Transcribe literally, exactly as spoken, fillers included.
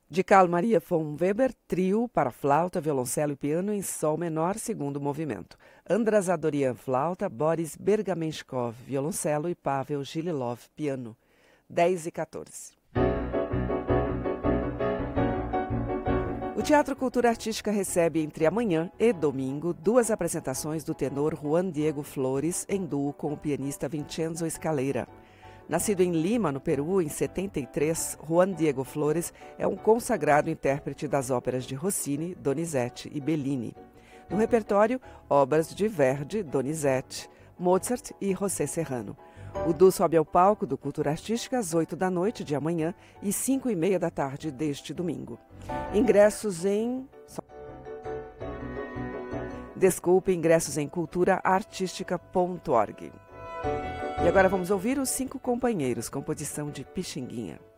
de Carl Maria von Weber, trio para flauta, violoncelo e piano em sol menor, segundo movimento. Andras Adorian, flauta, Boris Bergamenshkov, violoncelo e Pavel Gililov, piano. dez e quatorze. O Teatro Cultura Artística recebe entre amanhã e domingo duas apresentações do tenor Juan Diego Flores em duo com o pianista Vincenzo Scalera. Nascido em Lima, no Peru, em setenta e três, Juan Diego Flores é um consagrado intérprete das óperas de Rossini, Donizetti e Bellini. No repertório, obras de Verdi, Donizetti, Mozart e José Serrano. O duo sobe ao palco do Cultura Artística às oito da noite de amanhã e cinco e meia da tarde deste domingo. Ingressos em... Desculpe, ingressos em cultura artística ponto org. E agora vamos ouvir Os Cinco Companheiros, composição de Pixinguinha.